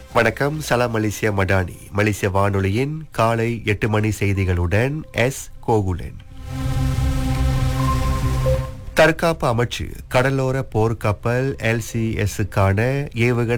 வணக்கம். சலாம் மலேசியா மடானி மலேசிய வானொலியின் காலை 8 மணி செய்திகளுடன் எஸ் கோகுலன். தற்காப்பு அமைச்சு கடலோர போர்க்கப்பல் LCS-க்கான ஏவுகணை